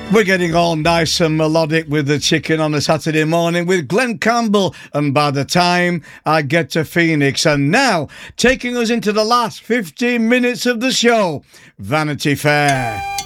We're getting all nice and melodic with the chicken on a Saturday morning with Glenn Campbell and By the Time I Get to Phoenix. And now, taking us into the last 15 minutes of the show, Vanity Fair.